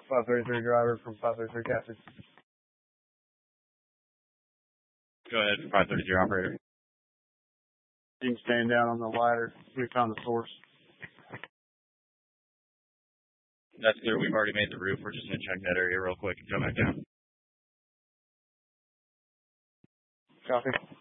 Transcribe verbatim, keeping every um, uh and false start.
five thirty-three driver from five thirty-three captain. Go ahead, five thirty-three operator. You can stand down on the ladder. We found the source. That's clear. We've already made the roof. We're just going to check that area real quick and come back down. Copy.